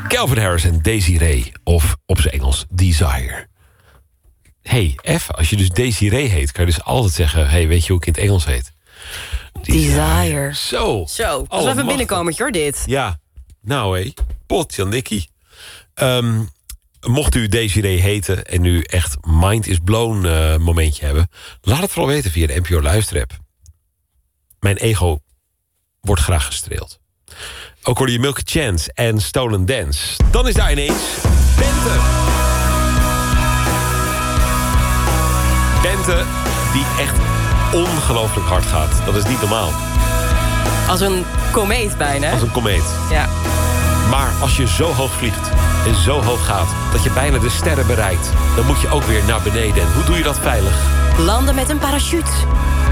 Calvin Harris en Desiree. Of op zijn Engels Desire. Hey, F, als je dus Desiree heet... kan je dus altijd zeggen... hey, weet je hoe ik in het Engels heet? Desire. Zo. Dat is even een binnenkomertje hoor, dit. Ja. Nou hé, potjandikkie. Mocht u Desiree heten... en nu echt mind is blown momentje hebben... laat het vooral weten via de NPO Luisterapp. Mijn ego wordt graag gestreeld. Ook hoorde je Milky Chance en Stolen Dance. Dan is daar ineens Bente. Bente die echt ongelooflijk hard gaat. Dat is niet normaal. Als een komeet bijna. Als een komeet. Ja. Maar als je zo hoog vliegt en zo hoog gaat... dat je bijna de sterren bereikt... dan moet je ook weer naar beneden. En hoe doe je dat veilig? Landen met een parachute.